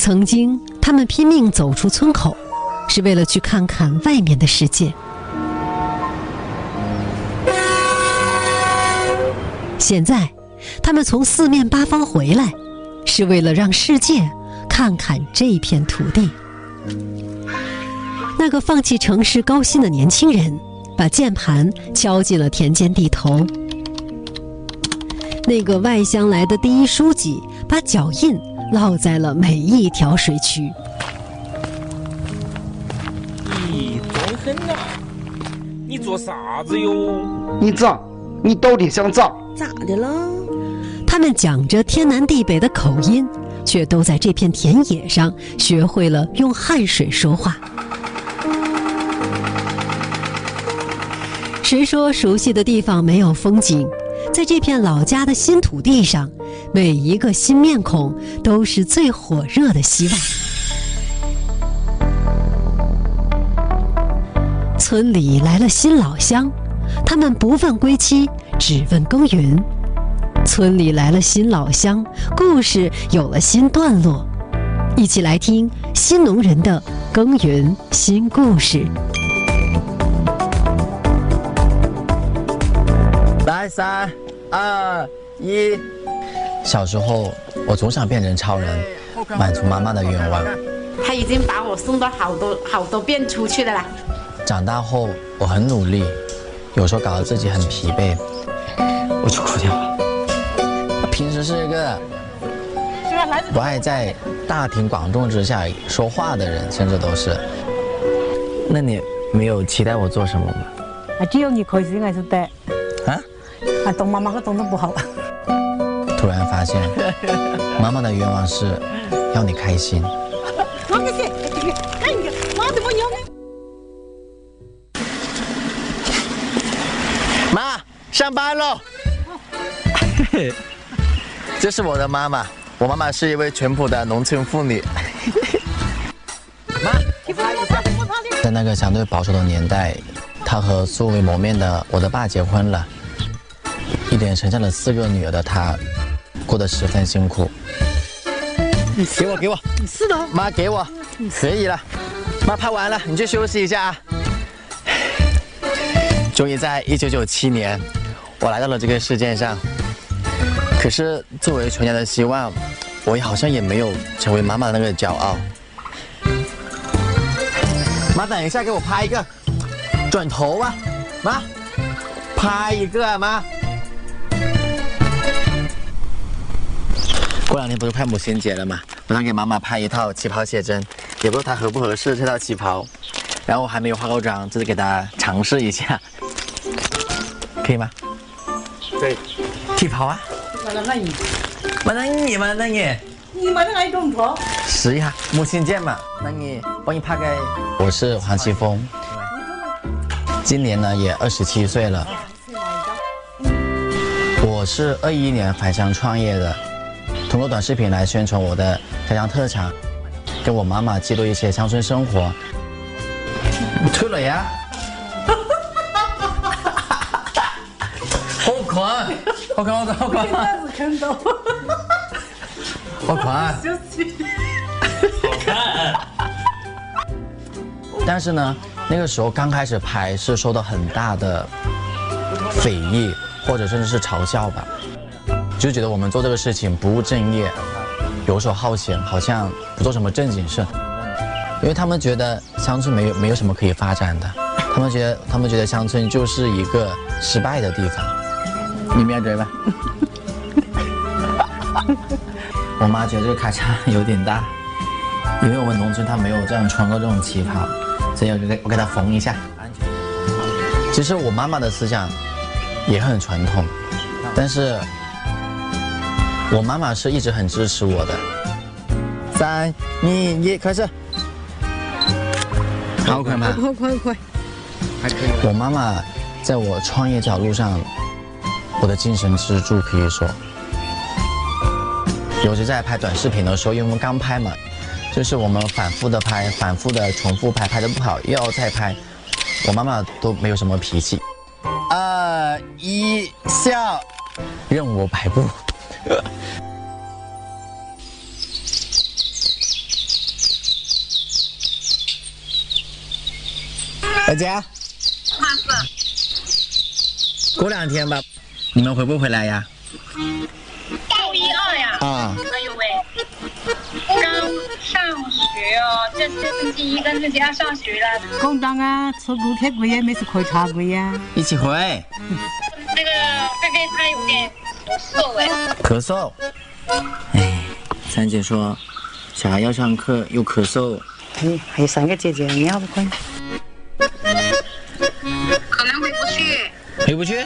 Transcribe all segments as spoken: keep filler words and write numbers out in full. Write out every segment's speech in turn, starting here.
曾经，他们拼命走出村口，是为了去看看外面的世界。现在，他们从四面八方回来，是为了让世界看看这片土地。那个放弃城市高薪的年轻人，把键盘敲进了田间地头。那个外乡来的第一书记，把脚印烙在了每一条水渠。 咦，装狠呐！你做啥子哟？ 你咋？你到底想咋？ 咋的了？ 他们讲着天南地北的口音，却都在这片田野上学会了用汗水说话。谁说熟悉的地方没有风景？在这片老家的新土地上，每一个新面孔都是最火热的希望。村里来了新老乡，他们不问归期，只问耕耘。村里来了新老乡，故事有了新段落。一起来听新农人的耕耘新故事。 来，三、二、一。小时候，我总想变成超人，满足妈妈的愿望。 他已经把我送到好多好多遍出去了啦。 长大后，我很努力，有时候搞得自己很疲惫，我就哭掉了。平时是一个不爱在大庭广众之下说话的人，甚至都是。那你没有期待我做什么吗？ 啊，只有你开心还是得。 啊？ 啊，懂妈妈和懂得不好。 突然发现，妈妈的愿望是要你开心。 我给谁？看你，妈怎么有呢？ 妈，上班喽！这是我的妈妈，我妈妈是一位淳朴的农村妇女。妈，在那个相对保守的年代，她和素未谋面的我的爸结婚了，一连生下了四个女儿的她，过得十分辛苦。给我，给我， 是的， 妈给我，可以了。妈拍完了，你去休息一下啊。终于在一九九七年，我来到了这个世界上。可是作为全家的希望，我好像也没有成为妈妈的那个骄傲。妈，等一下，给我拍一个，转头啊，妈，拍一个啊，妈。过两天不是快母亲节了嘛，我想给妈妈拍一套旗袍写真，也不知道她合不合适这套旗袍。然后我还没有化过妆，这次给她尝试一下，可以吗？对，旗袍啊。 嘛那那你， 嘛那你嘛那你， 你嘛那爱种婆。 试一下，母亲节嘛，那你帮你拍个。我是黄奇峰，今年呢也二十七岁了。我是二一年返乡创业的，通过短视频来宣传我的家乡特产，跟我妈妈记录一些乡村生活。你退了呀？好看，好看，好看，好看。 看到。 好看。 好看。 但是呢，那个时候刚开始拍是受到很大的非议，或者甚至是嘲笑吧，就觉得我们做这个事情不务正业，游手好闲，好像不做什么正经事。因为他们觉得乡村没有没有什么可以发展的，他们觉得他们觉得乡村就是一个失败的地方。你们要觉得吧？我妈觉得这个咔嚓有点大，因为我们农村她没有这样穿过这种旗袍，所以我给我给她缝一下。其实我妈妈的思想也很传统，但是我妈妈是一直很支持我的。三、二、一，开始。好快吗？ 快快快！ 还可以。我妈妈在我创业这条路上，我的精神支柱可以说。尤其在拍短视频的时候，因为我们刚拍嘛，就是我们反复的拍，反复的重复拍，拍得不好又要再拍，我妈妈都没有什么脾气。二一笑，任我摆布。 大姐，过两天吧，你们回不回来呀？ 周一二呀。 啊。 哎呦喂，刚上学哦，这这星期一跟星期二上学了。 公当啊，出国开过呀，没事可以查过呀。 一起回。 那个菲菲她有点咳嗽哎。 咳嗽。哎，三姐说，小孩要上课又咳嗽。 哎，还有三个姐姐，你要不快？ 可能回不去。 回不去？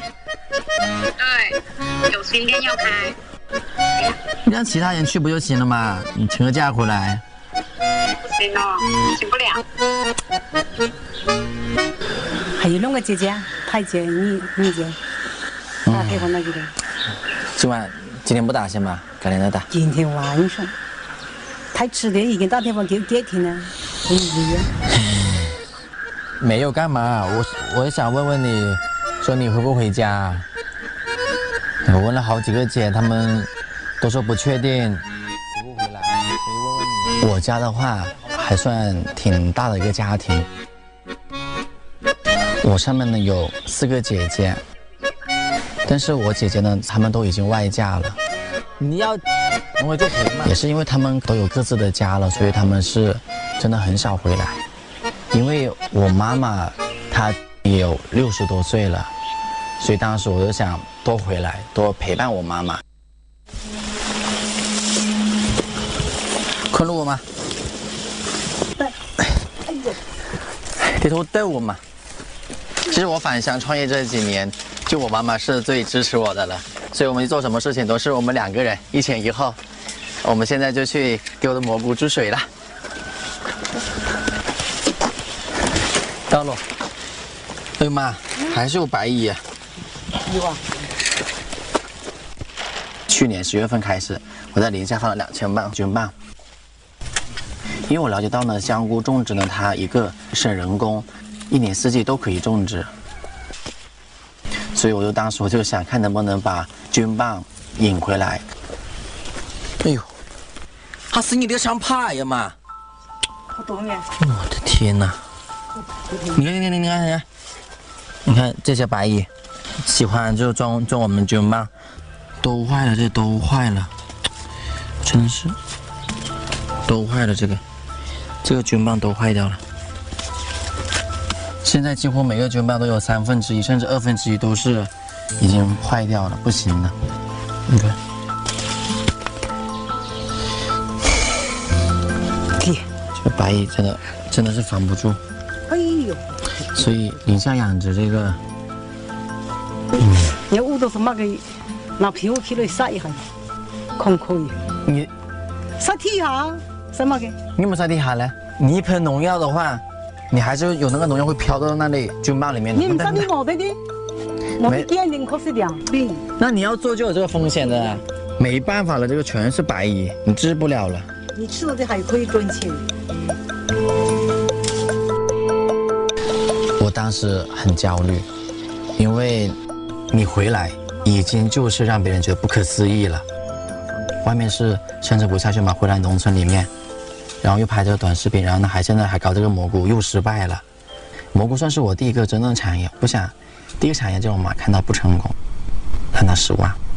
对，有新店要开。 让其他人去不就行了嘛？你请个假回来。 不行哦，请不了。 还有两个姐姐，太姐、你、你姐，打电话那个的。 今晚今天不打行吗？改天再打。 今天晚上，太迟了，已经打电话给爹听了，不一样。 没有干嘛，我我也想问问你，说你回不回家？我问了好几个姐，她们都说不确定，回不回来，所以问问你。我家的话还算挺大的一个家庭，我上面呢有四个姐姐，但是我姐姐呢，她们都已经外嫁了。你要能回就回嘛。也是因为她们都有各自的家了，所以她们是真的很少回来。因为我妈妈她也有六十多岁了，所以当时我就想多回来，多陪伴我妈妈。困路吗？低头带我嘛。其实我返乡创业这几年，就我妈妈是最支持我的了，所以我们做什么事情都是我们两个人一前一后。我们现在就去给我的蘑菇注水了。到了。哎呦妈，还是有白蚁。 有啊。 去年十月份开始，我在林下放了两千磅菌棒。因为我了解到呢，香菇种植呢，它一个省人工，一年四季都可以种植，所以我就当时我就想看能不能把菌棒引回来。哎呦，它是你的想怕呀嘛！ 好多呀！ 我的天哪！你看，你看，你看，你看，你看这些白蚁，喜欢就种种我们菌棒，都坏了，这都坏了，真是都坏了，这个这个菌棒都坏掉了。现在几乎每个菌棒都有三分之一甚至二分之一都是已经坏掉了，不行了。你看，这个白蚁真的真的是防不住。 哎呦！ 所以林下养殖这个， 嗯，你屋都是那个拿皮肤去来晒一下，可可以。 你晒地下，晒嘛个？ 你有没有晒地下呢？你一喷农药的话，你还是有那个农药会飘到那里菌棒里面。 你唔晒你冇得的，我们天天可是两对。 那你要做就有这个风险的，没办法了，这个全是白蚁，你治不了了。 你吃了这还可以赚钱。 我当时很焦虑，因为你回来已经就是让别人觉得不可思议了。外面是生存不下去嘛，回来农村里面，然后又拍这个短视频，然后呢还现在还搞这个蘑菇，又失败了。蘑菇算是我第一个真正产业，不想第一个产业就我妈看到不成功，看到失望。